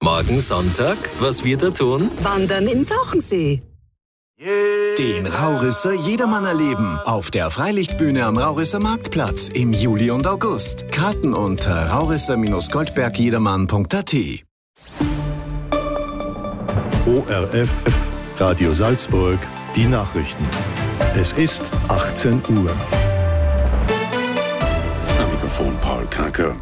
Morgen Sonntag, was wir da tun? Wandern in Sauchensee. Den Raurisser Jedermann erleben auf der Freilichtbühne am Raurisser Marktplatz im Juli und August. Karten unter raurisser-goldbergjedermann.at. ORF Radio Salzburg, die Nachrichten. Es ist 18 Uhr. Am Mikrofon Paul Kaker.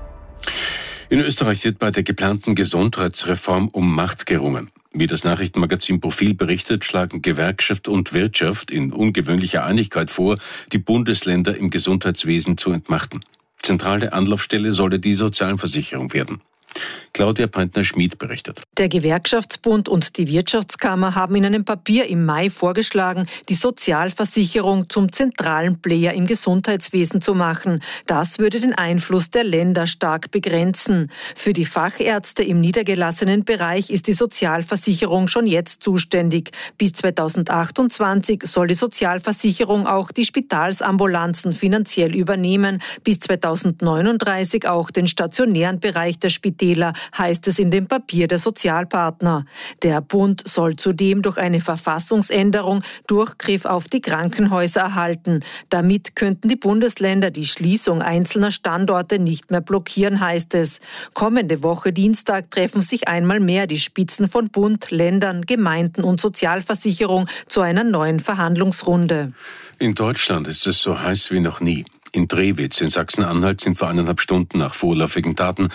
In Österreich wird bei der geplanten Gesundheitsreform um Macht gerungen. Wie das Nachrichtenmagazin Profil berichtet, schlagen Gewerkschaft und Wirtschaft in ungewöhnlicher Einigkeit vor, die Bundesländer im Gesundheitswesen zu entmachten. Zentrale Anlaufstelle solle die Sozialversicherung werden. Claudia Peintner-Schmid berichtet. Der Gewerkschaftsbund und die Wirtschaftskammer haben in einem Papier im Mai vorgeschlagen, die Sozialversicherung zum zentralen Player im Gesundheitswesen zu machen. Das würde den Einfluss der Länder stark begrenzen. Für die Fachärzte im niedergelassenen Bereich ist die Sozialversicherung schon jetzt zuständig. Bis 2028 soll die Sozialversicherung auch die Spitalsambulanzen finanziell übernehmen. Bis 2039 auch den stationären Bereich der Spitäler, heißt es in dem Papier der Sozialpartner. Der Bund soll zudem durch eine Verfassungsänderung Durchgriff auf die Krankenhäuser erhalten. Damit könnten die Bundesländer die Schließung einzelner Standorte nicht mehr blockieren, heißt es. Kommende Woche Dienstag treffen sich einmal mehr die Spitzen von Bund, Ländern, Gemeinden und Sozialversicherung zu einer neuen Verhandlungsrunde. In Deutschland ist es so heiß wie noch nie. In Drewitz in Sachsen-Anhalt sind vor 1,5 Stunden nach vorläufigen Daten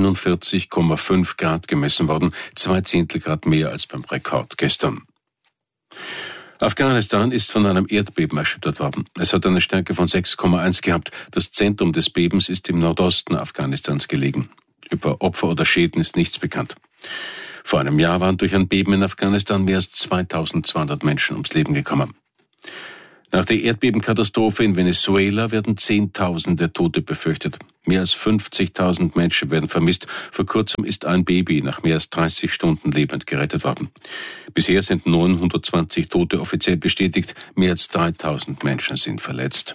41,5 Grad gemessen worden, 0,2 Grad mehr als beim Rekord gestern. Afghanistan ist von einem Erdbeben erschüttert worden. Es hat eine Stärke von 6,1 gehabt. Das Zentrum des Bebens ist im Nordosten Afghanistans gelegen. Über Opfer oder Schäden ist nichts bekannt. Vor einem Jahr waren durch ein Beben in Afghanistan mehr als 2200 Menschen ums Leben gekommen. Nach der Erdbebenkatastrophe in Venezuela werden Zehntausende Tote befürchtet. Mehr als 50.000 Menschen werden vermisst. Vor kurzem ist ein Baby nach mehr als 30 Stunden lebend gerettet worden. Bisher sind 920 Tote offiziell bestätigt. Mehr als 3.000 Menschen sind verletzt.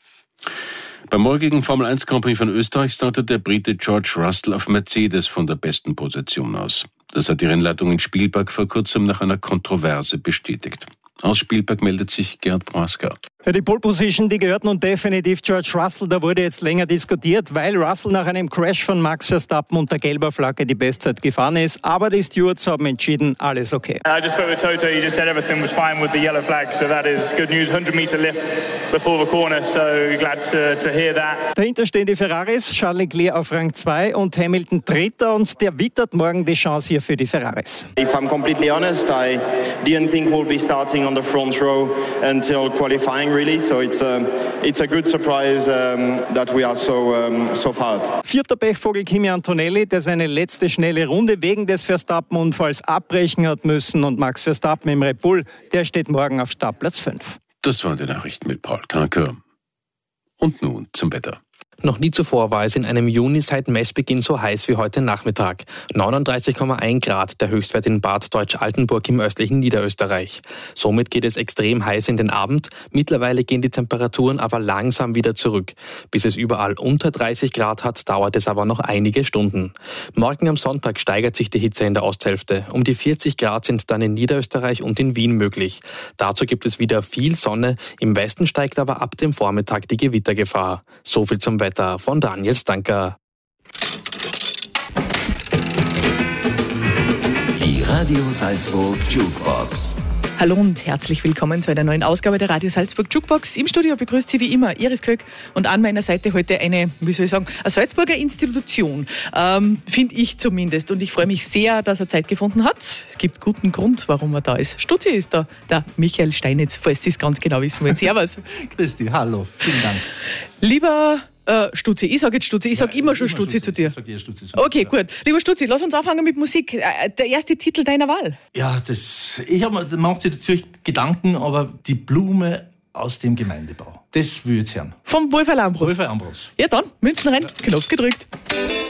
Beim morgigen Formel 1 Grand Prix von Österreich startet der Brite George Russell auf Mercedes von der besten Position aus. Das hat die Rennleitung in Spielberg vor kurzem nach einer Kontroverse bestätigt. Aus Spielberg meldet sich Gerd Braska. Ja, die Pole Position, die gehört nun definitiv George Russell. Da wurde jetzt länger diskutiert, weil Russell nach einem Crash von Max Verstappen unter gelber Flagge die Bestzeit gefahren ist. Aber die Stewards haben entschieden, alles okay. I just spoke with Toto. He just said everything was fine with the yellow flag. So that is good news. 100-meter lift before the corner. So glad to hear that. Dahinter stehen die Ferraris. Charles Leclerc auf Rang 2 und Hamilton Dritter. Und der wittert morgen die Chance hier für die Ferraris. If I'm completely honest, I didn't think we'll be starting on the front row until qualifying. Really, so it's a good surprise that we are so far up. Vierter Pechvogel Kimi Antonelli, der seine letzte schnelle Runde wegen des Verstappen-Unfalls abbrechen hat müssen, und Max Verstappen im Red Bull, der steht morgen auf Startplatz 5. Das waren die Nachrichten mit Paul Kaker. Und nun zum Wetter. Noch nie zuvor war es in einem Juni seit Messbeginn so heiß wie heute Nachmittag. 39,1 Grad, der Höchstwert in Bad Deutsch-Altenburg im östlichen Niederösterreich. Somit geht es extrem heiß in den Abend. Mittlerweile gehen die Temperaturen aber langsam wieder zurück. Bis es überall unter 30 Grad hat, dauert es aber noch einige Stunden. Morgen am Sonntag steigert sich die Hitze in der Osthälfte. Um die 40 Grad sind dann in Niederösterreich und in Wien möglich. Dazu gibt es wieder viel Sonne. Im Westen steigt aber ab dem Vormittag die Gewittergefahr. So viel zum Wetter von Daniel Stanker. Die Radio Salzburg Jukebox. Hallo und herzlich willkommen zu einer neuen Ausgabe der Radio Salzburg Jukebox. Im Studio begrüßt Sie wie immer Iris Kök und an meiner Seite heute eine Salzburger Institution, finde ich zumindest. Und ich freue mich sehr, dass er Zeit gefunden hat. Es gibt guten Grund, warum er da ist. Stutzi ist da, der Michael Steinitz, falls Sie es ganz genau wissen wollen. Servus. Christi, hallo, vielen Dank. Lieber Stutzi, ich sage jetzt Stutzi, ich sage immer schon Stutzi zu dir. Ich sage Stutzi zu Okay, gut. Lieber Stutzi, lass uns anfangen mit Musik. Der erste Titel deiner Wahl. Ja, man macht sich natürlich Gedanken, aber die Blume aus dem Gemeindebau, das will ich jetzt hören. Vom Wolferl Ambros. Wolferl Ambros. Ja dann, Münzen rein, Knopf gedrückt.